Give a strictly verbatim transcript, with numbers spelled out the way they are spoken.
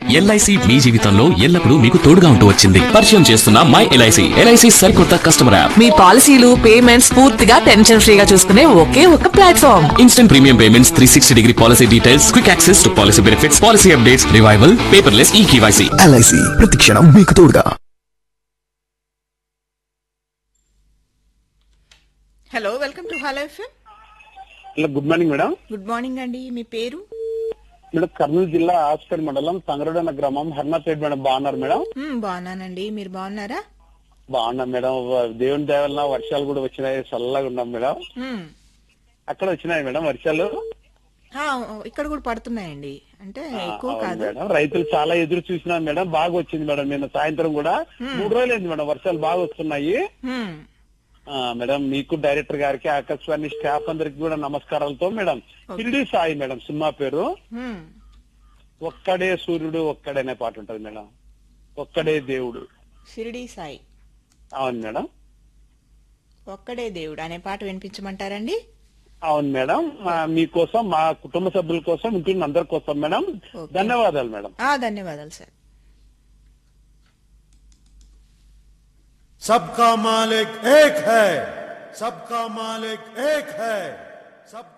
LIC మీ జీవితంలో ఎల్లప్పుడూ మీకు తోడుగా ఉంటూ వచ్చింది. పరిచయం చేస్తున్న మై ఎల్ఐసి ఎల్ఐసి సరికొత్త కస్టమర్ యాప్. మీ పాలసీలు పేమెంట్స్ పూర్తిగా టెన్షన్ ఫ్రీగా చూసుకునే ఒకే ఒక platform. Instant premium payments, three sixty degree policy details, quick access to policy benefits, policy updates, revival, paperless ఈ కేవైసీ. ఎల్ఐసి ప్రతి క్షణం మీకు తోడుగా. Hello, welcome to hello FM. Hello, good morning madam. Good morning అండి. మీ పేరు? Madam, Kurnool జిల్లా ఆస్పేట్ మండలం సంగరోడన గ్రామం హర్నాపేట్. మేడం బాగున్నారు మేడం? మ్మ్, బాగున్నానండి. మీరు బాగున్నారా? బాగున్నాం మేడం. దేవుని దయ వలన వర్షాలు కూడా వచ్చినాయి, చల్లగా ఉన్నాం మేడం. మ్మ్. అక్కడ వచ్చినాయి మేడం వర్షాలు? ఆ, ఇక్కడ కూడా పడుతున్నాయండి, అంటే ఎక్కువ అవును కాదు. మేడం, రైతులు చాలా ఎదురు చూసినా మేడం. బాగా వచ్చింది మేడం. నిన్న సాయంత్రం కూడా మూడు రోజులైంది మేడం, వర్షాలు బాగా వస్తున్నాయి. మ్మ్. ఆ మేడం, మీకు డైరెక్టర్ గారికి, ఆకాశవాణి స్టాఫ్ అందరికి కూడా నమస్కారాలతో madam. Shirdi Sai madam cinema పేరు. మ్మ్. ఒక్కడే సూర్యుడు ఒక్కడే అనే పాట ఉంటది మేడం. ఒక్కడే దేవుడు. షిరిడి సాయి అవును మేడం. ఒక్కడే దేవుడు అనే పాట వినిపించమంటారండి? అవును మేడం, మా- మీకోసం, మా కుటుంబ సభ్యుల కోసం, ఇంటి అందరి కోసం మేడం. ఓకే. ధన్యవాదాలు మేడం. ఆ, ధన్యవాదాలు సార్. सबका मालिक एक है, सबका मालिक एक है, सब